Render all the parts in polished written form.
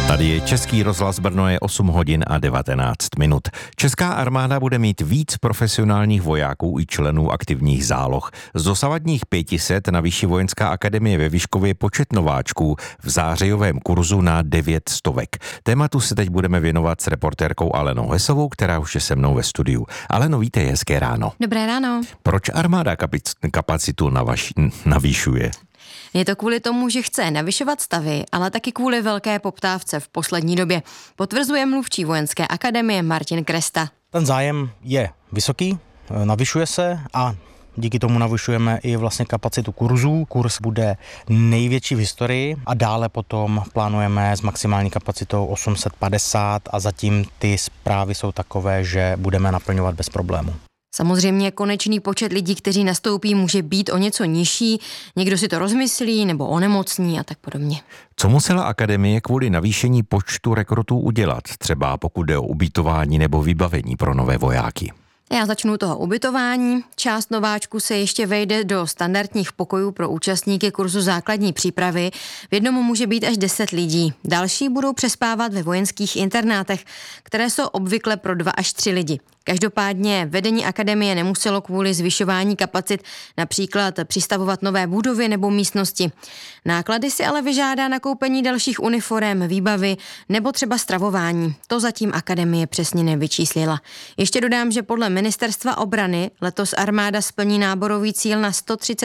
Tady je Český rozhlas Brno, je 8 hodin a 19 minut. Česká armáda bude mít víc profesionálních vojáků i členů aktivních záloh. Z dosavadních 500 navýší Vojenská akademie ve Vyškově počet nováčků v zářijovém kurzu na 900. Tématu se teď budeme věnovat s reportérkou Alenou Hesovou, která už je se mnou ve studiu. Aleno, víte, hezké ráno. Dobré ráno. Proč armáda kapacitu navýšuje? Je to kvůli tomu, že chce navyšovat stavy, ale taky kvůli velké poptávce v poslední době. Potvrzuje mluvčí Vojenské akademie Martin Kresta. Ten zájem je vysoký, navyšuje se a díky tomu navyšujeme i vlastně kapacitu kurzů. Kurz bude největší v historii a dále potom plánujeme s maximální kapacitou 850 a zatím ty zprávy jsou takové, že budeme naplňovat bez problému. Samozřejmě konečný počet lidí, kteří nastoupí, může být o něco nižší, někdo si to rozmyslí nebo onemocní a tak podobně. Co musela akademie kvůli navýšení počtu rekrutů udělat, třeba pokud jde o ubytování nebo vybavení pro nové vojáky? Já začnu toho ubytování. Část nováčků se ještě vejde do standardních pokojů pro účastníky kurzu základní přípravy. V jednom může být až 10 lidí. Další budou přespávat ve vojenských internátech, které jsou obvykle pro 2 až 3 lidi. Každopádně vedení akademie nemuselo kvůli zvyšování kapacit například přistavovat nové budovy nebo místnosti. Náklady si ale vyžádá nakoupení dalších uniforem, výbavy nebo třeba stravování. To zatím akademie přesně nevyčíslila. Ještě dodám, že podle Ministerstva obrany letos armáda splní náborový cíl na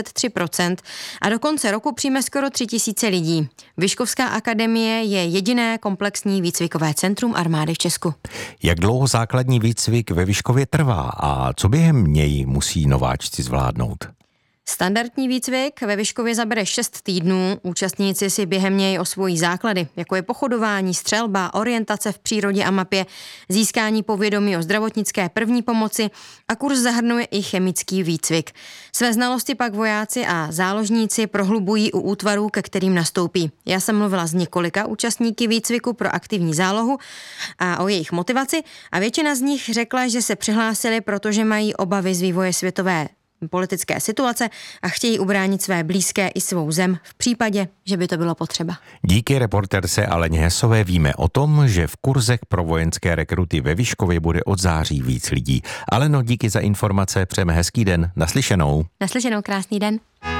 133% a do konce roku přijme skoro 3000 lidí. Vyškovská akademie je jediné komplexní výcvikové centrum armády v Česku. Jak dlouho základní výcvik ve Vyškově trvá a co během něj musí nováčci zvládnout? Standardní výcvik ve Vyškově zabere 6 týdnů. Účastníci si během něj osvojí základy, jako je pochodování, střelba, orientace v přírodě a mapě, získání povědomí o zdravotnické první pomoci a kurz zahrnuje i chemický výcvik. Své znalosti pak vojáci a záložníci prohlubují u útvarů, ke kterým nastoupí. Já jsem mluvila s několika účastníky výcviku pro aktivní zálohu a o jejich motivaci a většina z nich řekla, že se přihlásili, protože mají obavy z vývoje světové politické situace a chtějí ubránit své blízké i svou zem v případě, že by to bylo potřeba. Díky reportérce Aleně Hesové víme o tom, že v kurzech pro vojenské rekruty ve Vyškově bude od září víc lidí. Aleno, díky za informace, přejeme hezký den. Naslyšenou. Naslyšenou, krásný den.